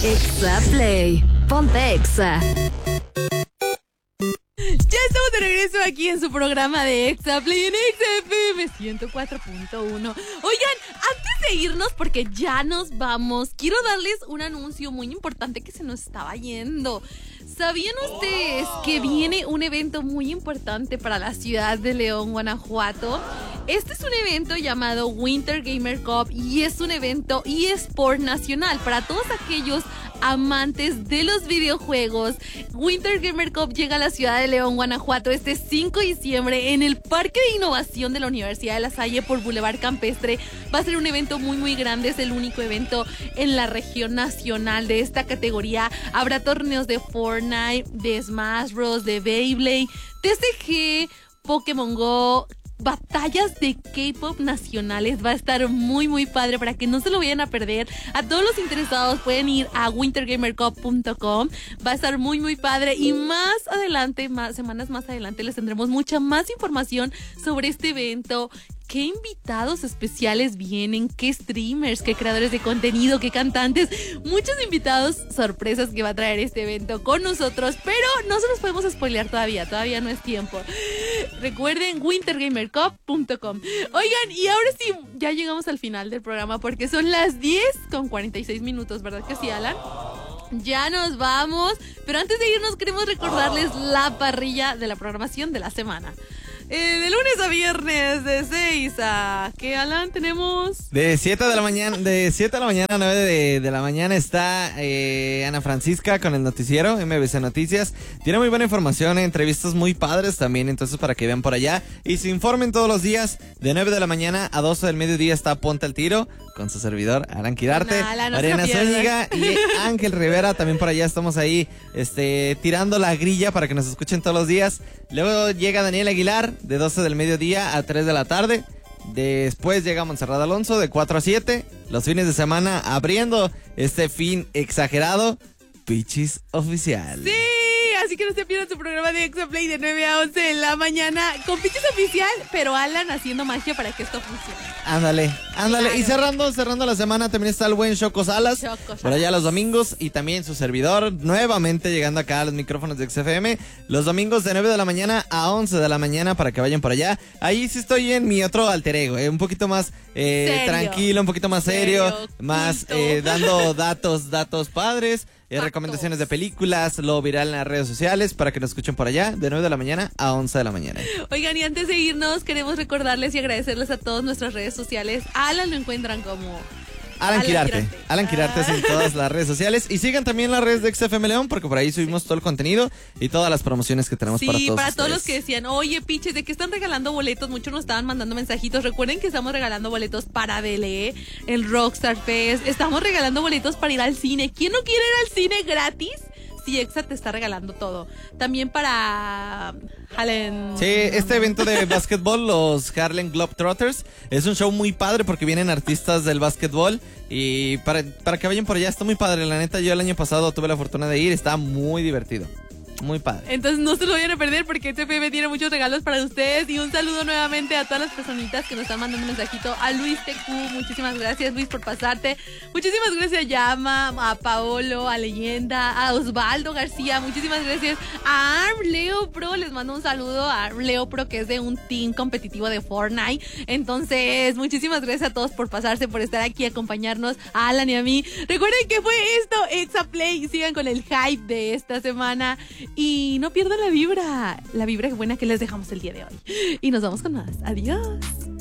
Exa Play. Ponte Exa. Ya estamos de regreso aquí en su programa de Exa Play en Exa FM 104.1. Oigan, antes de irnos, porque ya nos vamos, quiero darles un anuncio muy importante que se nos estaba yendo. ¿Sabían ustedes que viene un evento muy importante para la ciudad de León, Guanajuato? Este es un evento llamado Winter Gamer Cup y es un evento eSport nacional para todos aquellos amantes de los videojuegos. Winter Gamer Cup llega a la ciudad de León, Guanajuato este 5 de diciembre en el Parque de Innovación de la Universidad de La Salle por Boulevard Campestre. Va a ser un evento muy muy grande, es el único evento en la región nacional de esta categoría. Habrá torneos de Fortnite, de Smash Bros, de Beyblade, TCG, Pokémon Go, batallas de K-pop nacionales. Va a estar muy muy padre para que no se lo vayan a perder. A todos los interesados pueden ir a wintergamercup.com. Va a estar muy muy padre y más adelante, semanas más adelante les tendremos mucha más información sobre este evento. ¿Qué invitados especiales vienen? ¿Qué streamers? ¿Qué creadores de contenido? ¿Qué cantantes? Muchos invitados sorpresas que va a traer este evento con nosotros, pero no se los podemos spoilear todavía no es tiempo. Recuerden wintergamercup.com. Oigan, y ahora sí, ya llegamos al final del programa porque son las 10:46, ¿verdad que sí, Alan? Ya nos vamos, pero antes de irnos queremos recordarles la parrilla de la programación de la semana. De lunes a viernes, de 6 a... ¿Qué, Alan? Tenemos... De 7 de la mañana a 9 de la mañana está Ana Francisca con el noticiero MBC Noticias. Tiene muy buena información, entrevistas muy padres también, entonces para que vean por allá. Y se informen todos los días, de 9 de la mañana a 12 del mediodía está Ponte al Tiro, con su servidor, Alan Quirarte, Mariana Zúñiga y Ángel Rivera. También por allá estamos ahí tirando la grilla para que nos escuchen todos los días. Luego llega Daniel Aguilar, de 12 del mediodía a 3 de la tarde. Después llega Montserrat Alonso, de 4 a 7. Los fines de semana abriendo este fin exagerado, Pichis Oficial. ¡Sí! Así que no se pierdan su programa de Exa Play de 9 a 11 de la mañana con Pichis Oficial, pero Alan haciendo magia para que esto funcione. Ándale. Claro. Y cerrando la semana también está el buen Choco Salas. Por allá los domingos y también su servidor nuevamente llegando acá a los micrófonos de XFM. Los domingos de 9 de la mañana a 11 de la mañana para que vayan por allá. Ahí sí estoy en mi otro alter ego, un poquito más tranquilo, un poquito más serio, más dando datos padres. Recomendaciones de películas, lo viral en las redes sociales para que nos escuchen por allá de 9 de la mañana a 11 de la mañana. Oigan, y antes de irnos queremos recordarles y agradecerles a todas nuestras redes sociales. Alan lo encuentran como Alan Quirarte. Alan Quirarte es en todas las redes sociales. Y sigan también las redes de XFM León porque por ahí subimos todo el contenido y todas las promociones que tenemos para todos. Sí, para todos ustedes. los que decían, oye, Piches, ¿de qué están regalando boletos? Muchos nos estaban mandando mensajitos. Recuerden que estamos regalando boletos para DLE, el Rockstar Fest. Estamos regalando boletos para ir al cine. ¿Quién no quiere ir al cine gratis? Sí, Exa te está regalando todo. También para Harlem. Sí, este evento de básquetbol, los Harlem Globetrotters, es un show muy padre porque vienen artistas del básquetbol y para que vayan por allá está muy padre. La neta, yo el año pasado tuve la fortuna de ir, está muy divertido. Muy padre. Entonces no se lo vayan a perder porque TPM tiene muchos regalos para ustedes. Y un saludo nuevamente a todas las personitas que nos están mandando un mensajito. A Luis TQ, muchísimas gracias Luis por pasarte. Muchísimas gracias a Llama, a Paolo, a Leyenda, a Osvaldo García. Muchísimas gracias a Arm Leo Pro. Les mando un saludo a Arm Leo Pro, que es de un team competitivo de Fortnite. Entonces muchísimas gracias a todos por pasarse, por estar aquí, acompañarnos, a Alan y a mí. Recuerden que fue esto, Exa Play. Sigan con el hype de esta semana. Y no pierdan la vibra buena que les dejamos el día de hoy. Y nos vamos con más. Adiós.